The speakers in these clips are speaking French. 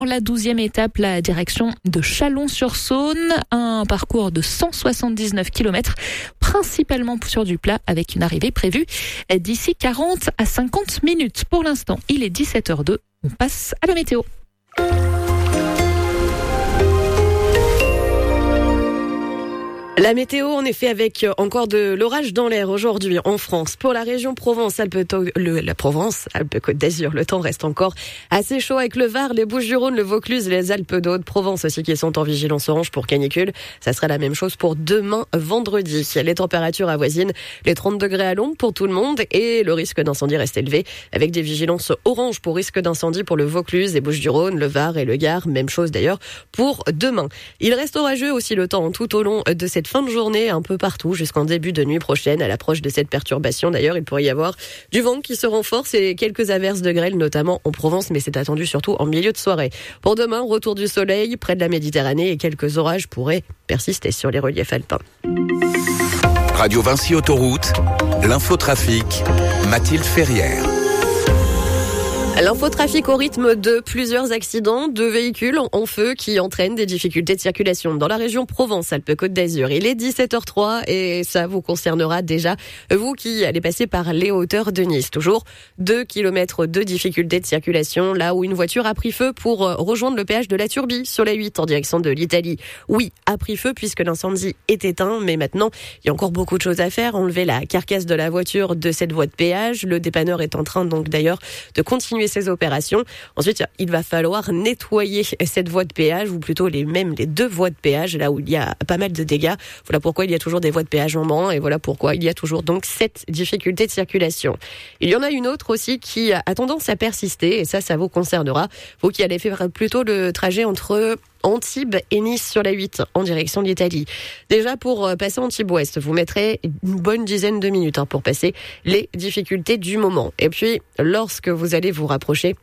La 12e étape, la direction de Chalon-sur-Saône, un parcours de 179 km, principalement sur du plat, avec une arrivée prévue d'ici 40 à 50 minutes. Pour l'instant, il est 17h02. On passe à la météo. La météo, en effet, avec encore de l'orage dans l'air aujourd'hui en France. Pour la région Provence-Alpes-Côte d'Azur, le temps reste encore assez chaud avec le Var, les Bouches-du-Rhône, le Vaucluse, les Alpes d'Haute-Provence aussi qui sont en vigilance orange pour canicule. Ça sera la même chose pour demain, vendredi. Les températures avoisinent les 30 degrés à l'ombre pour tout le monde et le risque d'incendie reste élevé avec des vigilances orange pour risque d'incendie pour le Vaucluse, les Bouches-du-Rhône, le Var et le Gard. Même chose d'ailleurs pour demain. Il reste orageux aussi le temps tout au long de cette fin de journée un peu partout jusqu'en début de nuit prochaine. À l'approche de cette perturbation, d'ailleurs, il pourrait y avoir du vent qui se renforce et quelques averses de grêle, notamment en Provence, mais c'est attendu surtout en milieu de soirée. Pour demain, retour du soleil près de la Méditerranée et quelques orages pourraient persister sur les reliefs alpins. Radio Vinci Autoroute, l'infotrafic, Mathilde Ferrière. L'infotrafic au rythme de plusieurs accidents de véhicules en feu qui entraînent des difficultés de circulation dans la région Provence-Alpes-Côte d'Azur. Il est 17h03 et ça vous concernera déjà, vous qui allez passer par les hauteurs de Nice. Toujours 2 km de difficultés de circulation là où une voiture a pris feu pour rejoindre le péage de la Turbie sur la 8 en direction de l'Italie. Oui, a pris feu puisque l'incendie est éteint, mais maintenant il y a encore beaucoup de choses à faire. Enlever la carcasse de la voiture de cette voie de péage. Le dépanneur est en train donc d'ailleurs de continuer ces opérations. Ensuite, il va falloir nettoyer cette voie de péage, ou plutôt les 2 voies de péage, là où il y a pas mal de dégâts. Voilà pourquoi il y a toujours des voies de péage en moins, et voilà pourquoi il y a toujours donc cette difficulté de circulation. Il y en a une autre aussi qui a tendance à persister, et ça vous concernera. Vous qui allez faire plutôt le trajet entre Antibes et Nice sur la 8 en direction de l'Italie. Déjà pour passer Antibes-Ouest, vous mettrez une bonne dizaine de minutes pour passer les difficultés du moment. Et puis, lorsque vous allez vous rapprocher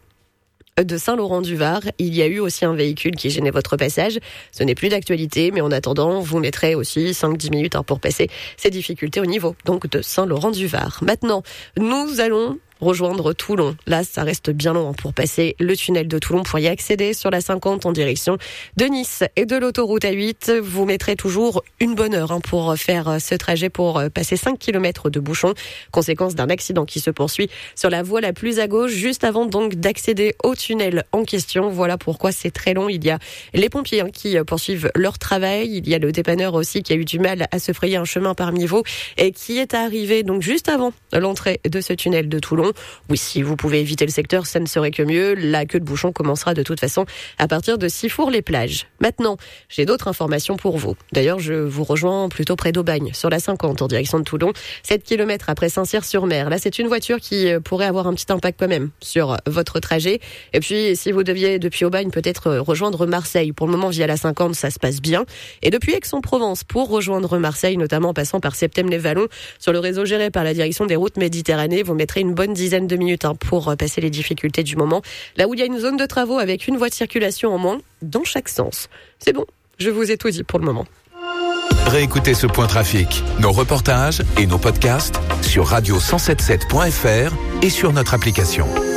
de Saint-Laurent-du-Var, il y a eu aussi un véhicule qui gênait votre passage. Ce n'est plus d'actualité, mais en attendant, vous mettrez aussi 5-10 minutes pour passer ces difficultés au niveau donc de Saint-Laurent-du-Var. Maintenant, nous allons rejoindre Toulon. Là, ça reste bien long pour passer le tunnel de Toulon pour y accéder sur la 50 en direction de Nice et de l'autoroute A8. Vous mettrez toujours une bonne heure pour faire ce trajet pour passer 5 km de bouchons, conséquence d'un accident qui se poursuit sur la voie la plus à gauche, juste avant donc d'accéder au tunnel en question. Voilà pourquoi c'est très long. Il y a les pompiers qui poursuivent leur travail. Il y a le dépanneur aussi qui a eu du mal à se frayer un chemin parmi vous et qui est arrivé donc juste avant l'entrée de ce tunnel de Toulon. Oui, si vous pouvez éviter le secteur, ça ne serait que mieux. La queue de bouchon commencera de toute façon à partir de Sifour-les-Plages. Maintenant, j'ai d'autres informations pour vous. D'ailleurs, je vous rejoins plutôt près d'Aubagne, sur la 50 en direction de Toulon, 7 km après Saint-Cyr-sur-Mer. Là, c'est une voiture qui pourrait avoir un petit impact quand même sur votre trajet. Et puis, si vous deviez depuis Aubagne peut-être rejoindre Marseille, pour le moment via la 50, ça se passe bien. Et depuis Aix-en-Provence, pour rejoindre Marseille, notamment en passant par Septème-les-Vallons, sur le réseau géré par la direction des routes Méditerranée, vous mettrez une bonne dizaine de minutes pour passer les difficultés du moment. Là où il y a une zone de travaux avec une voie de circulation en moins dans chaque sens. C'est bon, je vous ai tout dit pour le moment. Réécoutez ce point trafic, nos reportages et nos podcasts sur radio177.fr et sur notre application.